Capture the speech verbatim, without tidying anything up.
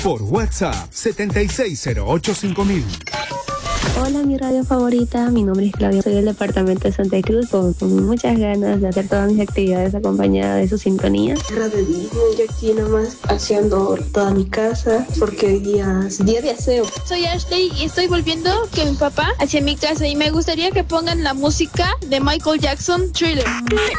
por WhatsApp setenta y seis cero ocho cinco mil. Hola, mi radio favorita, mi nombre es Claudia, soy del departamento de Santa Cruz, con, con muchas ganas de hacer todas mis actividades acompañada de su sintonía. Radio Disney, yo aquí nomás haciendo toda mi casa, porque hoy día es día de aseo. Soy Ashley y estoy volviendo que mi papá hacia mi casa y me gustaría que pongan la música de Michael Jackson, Thriller.